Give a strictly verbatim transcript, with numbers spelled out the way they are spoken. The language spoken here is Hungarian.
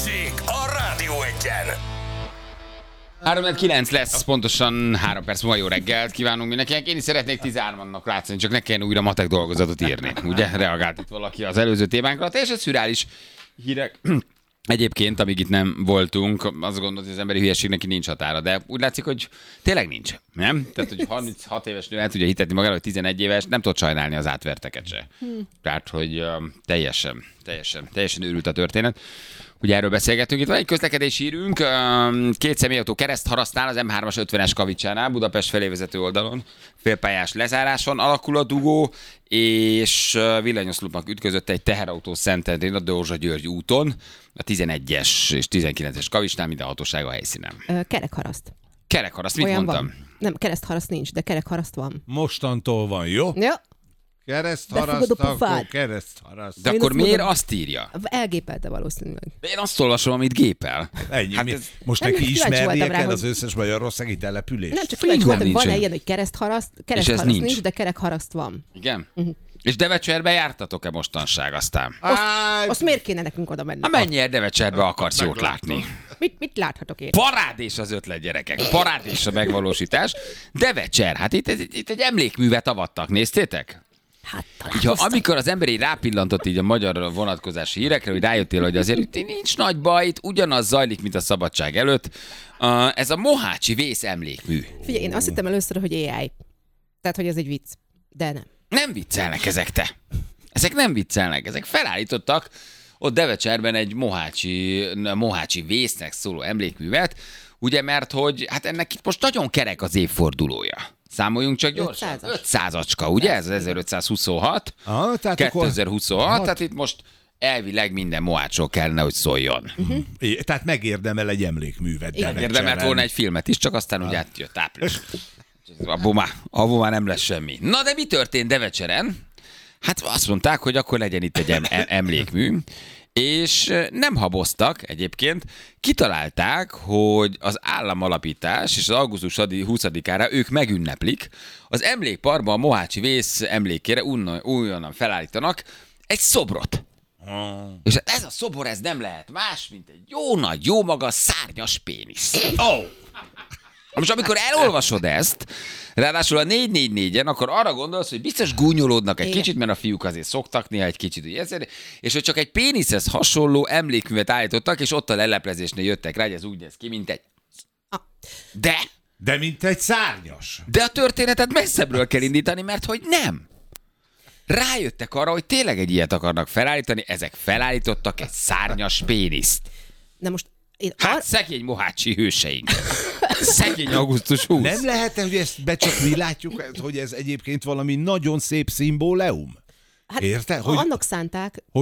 Balázsék a Rádió Egyen. három kilenc lesz, pontosan három perc múlva jó reggelt kívánunk mindenkinek. Én is szeretnék tizenháromnak látszani, csak ne kelljen újra matek dolgozatot írni. Ugye reagált itt valaki az előző témánkra. Teljesen szürreális hírek. Egyébként, amíg itt nem voltunk, azt gondolod, hogy az emberi hülyeségnek neki nincs határa, de úgy látszik, hogy tényleg nincs. Nem? Tehát, hogy harminchat éves nő el tudja hitetni magára, hogy tizenegy éves, nem tud sajnálni az átverteket se. Tehát, hogy uh, teljesen, teljesen, teljesen őrült a történet. Ugye erről beszélgetünk. Itt van egy közlekedési hírünk, két személyautó keresztharasztnál az em hármas ötvenes Kavicsánál, Budapest felé vezető oldalon, félpályás lezáráson alakul a dugó, és villanyoszlopnak ütközött egy teherautó Szentendrén a Dózsa-György úton, a tizenegyes és tizenkilences Kavicsnál, minden hatóság a helyszínen. Ö, kerekharaszt. Kerekharaszt, mit Olyan mondtam? van. Nem, keresztharaszt nincs, de kerekharaszt van. Mostantól van, jó? Ja, Keresztharaszt, Befogadó akkor pofád. keresztharaszt. De Én akkor azt miért mondom- azt írja? elgépelte valószínűleg. De én azt olvasom, amit gépel. Ennyi. Hát mi- ez- Most Nem, neki kíváncsi voltam ismernie rá, kell hogy- az összes magyarországi települést? Nem, csak Így kíváncsi van, voltam, van-e nincsen. ilyen, hogy keresztharaszt, ez keresztharaszt nincs. nincs, de kerekharaszt van. Igen? Uh-huh. És Devecserbe jártatok-e mostanság aztán? Áj, Azt miért kéne nekünk oda menni? Na mennyire Devecserbe akarsz jót látni? Mit, mit láthatok én? Parádés az ötlet, gyerekek. Parádés a megvalósítás. Devecser, hát itt, itt, itt egy emlékművet avattak, néztétek? Hát Így, ha találkoztam. amikor az ember így rápillantott így a magyar vonatkozási hírekre, hogy rájöttél, hogy azért itt nincs nagy baj, itt ugyanaz zajlik, mint a szabadság előtt. Uh, ez a Mohácsi vész emlékmű. Figyelj, én azt hittem először, hogy á i. Tehát, hogy ez egy vicc. De nem. Nem viccelnek ezek, te. Ezek nem viccelnek, ezek felállítottak ott Devecserben egy Mohácsi, Mohácsi vésznek szóló emlékművet, ugye, mert hogy hát ennek itt most nagyon kerek az évfordulója. Számoljunk csak gyorsan. ötszázas. ötszázacska, ugye? Ez ezerötszázhuszonhat. Ah, tehát akkor- kétezer-huszonhat, hat. tehát itt most elvileg minden Mohácsról kellene, hogy szóljon. Uh-huh. É, Tehát megérdemel egy emlékművet. Érdemelt Devecseren. volna egy filmet is, csak aztán ugye átjött április. Abból már, abból már nem lesz semmi. Na de mi történt Devecseren? Hát azt mondták, hogy akkor legyen itt egy em- em- emlékmű, és nem haboztak egyébként, kitalálták, hogy az államalapítás és az augusztus huszadikára ők megünneplik, az emlékparkban a Mohácsi vész emlékére újonnan felállítanak egy szobrot. És ez a szobor, ez nem lehet más, mint egy jó nagy, jó magas, szárnyas pénisz. Oh. Most amikor elolvasod ezt, ráadásul a négy négy négyen, akkor arra gondolsz, hogy biztos gúnyolódnak egy Igen. kicsit, mert a fiúk azért szoktak néha egy kicsit, ugye, ezért, és hogy csak egy péniszhez hasonló emlékművet állítottak, és ott a leleplezésnél jöttek rá, hogy ez úgy néz ki, mint egy... De, De mint egy szárnyas. de a történetet messzebbről kell indítani, mert hogy nem. Rájöttek arra, hogy tényleg egy ilyet akarnak felállítani, ezek felállítottak egy szárnyas péniszt. De most én Hát ar- szegény Mohácsi hőseink. Szegény augusztus huszadika. Nem lehet, hogy ezt be csak mi látjuk, hogy ez egyébként valami nagyon szép szimbóleum? hát Érted? Hogy- annak szánták,